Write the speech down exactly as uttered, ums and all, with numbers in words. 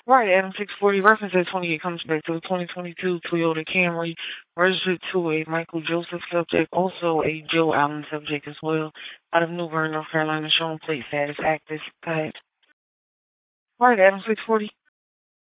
Right, Adam six forty reference at twenty-eight comes back to the twenty twenty-two Toyota Camry, registered to a Michael Joseph subject, also a Joe Allen subject as well, out of New Bern, North Carolina, showing plate status active. Go ahead. Right, Adam six forty.